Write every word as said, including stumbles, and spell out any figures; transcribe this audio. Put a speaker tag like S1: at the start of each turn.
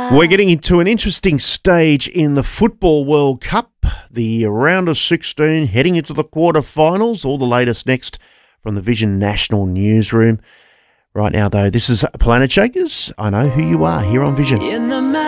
S1: We're getting into an interesting stage in the Football World Cup, the round of sixteen, heading into the quarterfinals. All the latest next from the Vision National Newsroom. Right now, though, this is Planet Shakers. I Know Who You Are here on Vision. In the